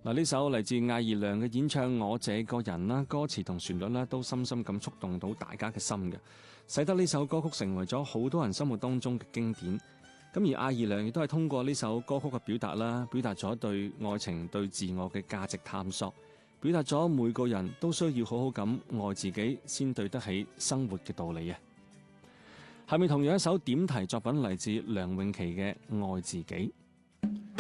嗱，呢首嚟自艾怡良嘅演唱《我這個人》啦，歌詞同旋律咧都深深咁觸動到大家嘅心嘅，使得呢首歌曲成為咗好多人心目當中嘅經典。咁而艾怡良亦都係通過呢首歌曲嘅表達啦，表達咗對愛情、對自我嘅價值探索，表達咗每個人都需要好好咁愛自己，先對得起生活嘅道理啊！下面同樣一首點題作品嚟自梁詠琪嘅《愛自己》。